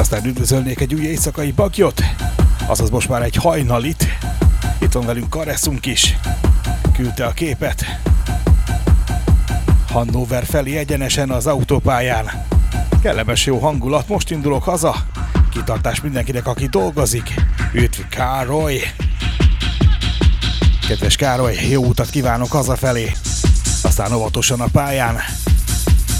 Aztán üdvözölnék egy új éjszakai bagyot, azaz most már egy hajnalit. Itt van velünk Kareszunk is, küldte a képet. Hannover felé egyenesen az autópályán. Kellemes jó hangulat, most indulok haza. Kitartás mindenkinek, aki dolgozik. Üdv Károly! Kedves Károly, jó utat kívánok hazafelé. Aztán óvatosan a pályán.